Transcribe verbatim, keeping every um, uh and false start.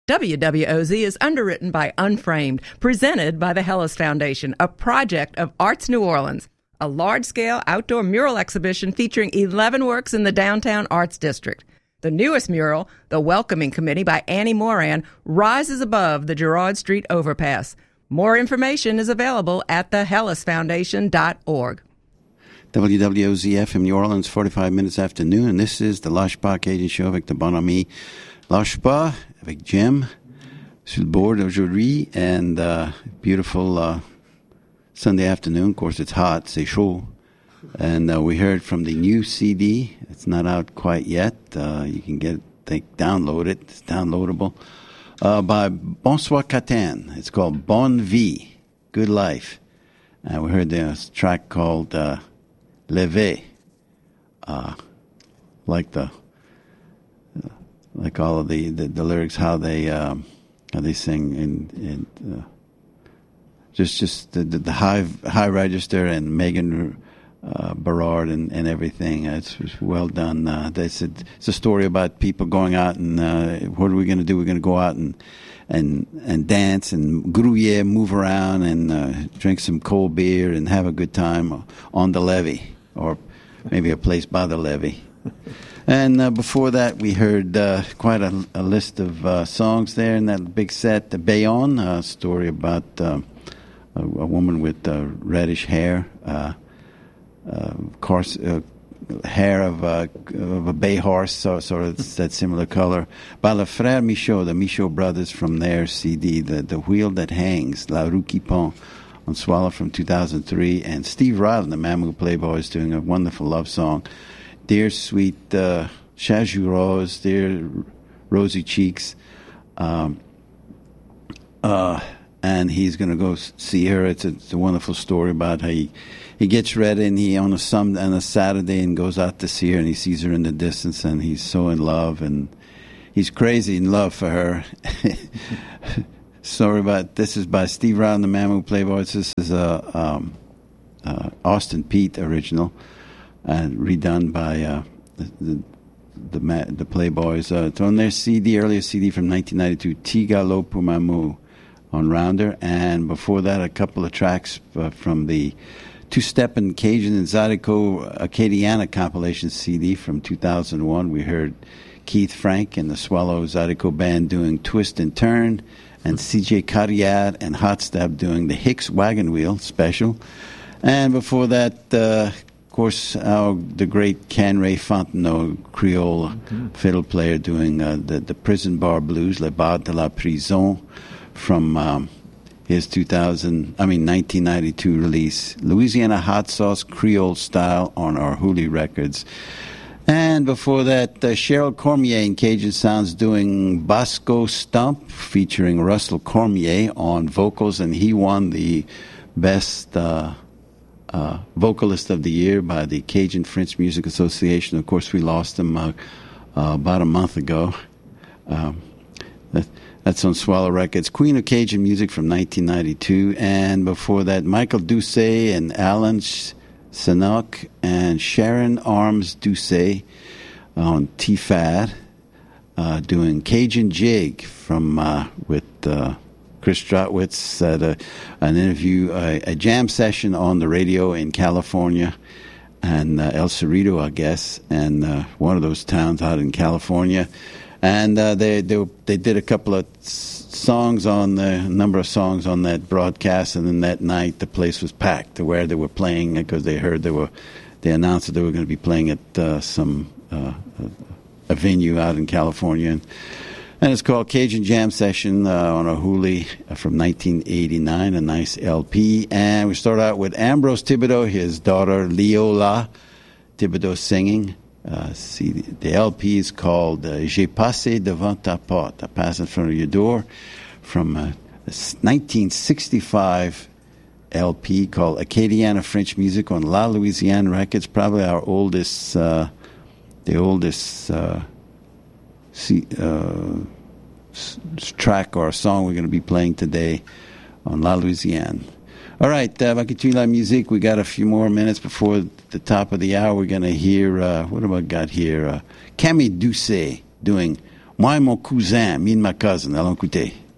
W W O Z is underwritten by Unframed, presented by the Hellas Foundation, a project of Arts New Orleans, a large-scale outdoor mural exhibition featuring eleven works in the downtown Arts District. The newest mural, The Welcoming Committee by Annie Moran, rises above the Girard Street overpass. More information is available at the hellas foundation dot org. W W O Z F M New Orleans, forty-five minutes after noon, and this is the Lâche Cajun Show avec de bon ami Lâche Pas, avec Jim, sur le board aujourd'hui, and uh, beautiful uh, Sunday afternoon. Of course, it's hot, c'est chaud. And uh, we heard from the new C D. It's not out quite yet. Uh, you can get, they download it. It's downloadable. Uh, by Bonsoir Catan. It's called Bonne Vie, Good Life. And we heard this track called uh, Levé. Uh, like the, uh, like all of the, the, the lyrics, how they um, how they sing in, in uh, just just the, the, the high high register and Megan Uh, Berard and, and everything. Uh, it's, it's well done. Uh, they said it's a story about people going out and uh, what are we going to do? We're going to go out and and and dance and grouiller, move around and uh, drink some cold beer and have a good time on the levee or maybe a place by the levee. And uh, before that, we heard uh, quite a, a list of uh, songs there in that big set. The Bayonne, a story about uh, a, a woman with uh, reddish hair. Uh, Uh, course, uh, hair of, uh, of a bay horse, so, sort of that similar color. By Le Frère Michaud, the Michaud brothers from their C D, The, the Wheel That Hangs, La Rue qui Pend, on Swallow from two thousand three. And Steve Ryland, the Mamou Playboys, doing a wonderful love song. Dear Sweet uh, Chajou Rose, Dear Rosy Cheeks. Um, uh, and he's going to go see her. It's a, it's a wonderful story about how he He gets ready and he on a some on a Saturday and goes out to see her and he sees her in the distance and he's so in love and he's crazy in love for her. Sorry about this is by Steve Ryland, the Mamou Playboys. This is a um, uh, Austin Peete original and redone by uh, the the the, Ma- the Playboys. Uh, it's on their C D, earlier C D from nineteen ninety-two, Tigalo pour Mamou on Rounder, and before that a couple of tracks uh, from the Two-Steppin' Cajun and Zydeco Acadiana compilation C D from two thousand one. We heard Keith Frank and the Swallow Zydeco Band doing Twist and Turn, and C J Carriad and Hot Step doing the Hicks Wagon Wheel special. And before that, uh, of course, our, the great Can Ray Fontenot, Creole mm-hmm. fiddle player, doing uh, the, the Prison Bar Blues, Le Bar de la Prison, from Um, his two thousand, I mean nineteen ninety-two release, Louisiana Hot Sauce Creole Style on Arhoolie Records. And before that, uh, Cheryl Cormier in Cajun Sounds doing Bosco Stump, featuring Russell Cormier on vocals, and he won the Best uh, uh, Vocalist of the Year by the Cajun French Music Association. Of course, we lost him uh, uh, about a month ago. Um, that, That's on Swallow Records. Queen of Cajun Music from nineteen ninety-two. And before that, Michael Doucet and Alan Sanok and Sharon Arms Doucet on T F A D uh, doing Cajun Jig from uh, with uh, Chris Strotwitz at a, an interview, uh, a jam session on the radio in California and uh, El Cerrito, I guess, and uh, one of those towns out in California. And uh, they they they did a couple of songs on the a number of songs on that broadcast, and then that night the place was packed to where they were playing because they heard they were they announced that they were going to be playing at uh, some uh, a venue out in California, and, and it's called Cajun Jam Session uh, on Arhoolie from nineteen eighty-nine, a nice L P. And we start out with Ambrose Thibodeau, his daughter Leola Thibodeau singing. Uh, see, the L P is called uh, J'ai passé devant ta porte, I pass in front of your door, from a nineteen sixty-five L P called Acadiana French Music on La Louisiane Records, probably our oldest, uh, the oldest uh, see, uh, s- track or song we're going to be playing today on La Louisiane. All right, uh, Vakitui La Musique, we got a few more minutes before the top of the hour. We're going to hear, uh, what have I got here? Uh, Camille Doucet doing Moi et mon cousin, me and my cousin, allons écouter.